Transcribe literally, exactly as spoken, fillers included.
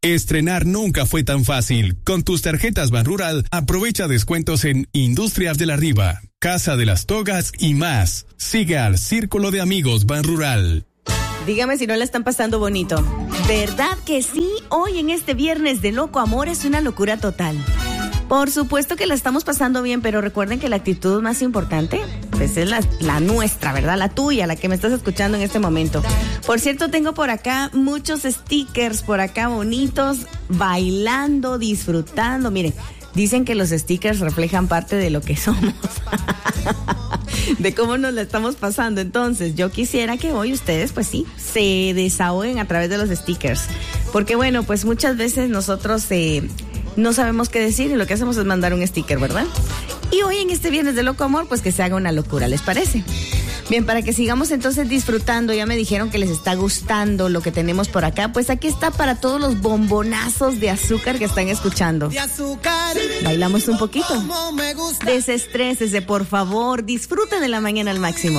Estrenar nunca fue tan fácil. Con tus tarjetas Banrural, aprovecha descuentos en Industrias de la Riva, Casa de las Togas y más. Sigue al Círculo de Amigos Banrural. Dígame si no la están pasando bonito. ¿Verdad que sí? Hoy en este viernes de Loco Amor es una locura total. Por supuesto que la estamos pasando bien, pero recuerden que la actitud más importante, pues es la, la nuestra, ¿verdad? La tuya, la que me estás escuchando en este momento. Por cierto, tengo por acá muchos stickers, por acá bonitos, bailando, disfrutando. Miren, dicen que los stickers reflejan parte de lo que somos. De cómo nos la estamos pasando. Entonces, yo quisiera que hoy ustedes, pues sí, se desahoguen a través de los stickers. Porque bueno, pues muchas veces nosotros eh, no sabemos qué decir y lo que hacemos es mandar un sticker, ¿verdad? Y hoy en este viernes de Loco Amor, pues que se haga una locura, ¿les parece? Bien, para que sigamos entonces disfrutando, ya me dijeron que les está gustando lo que tenemos por acá, pues aquí está para todos los bombonazos de azúcar que están escuchando. De azúcar. Bailamos un poquito. Desestrésense, por favor, disfruten de la mañana al máximo.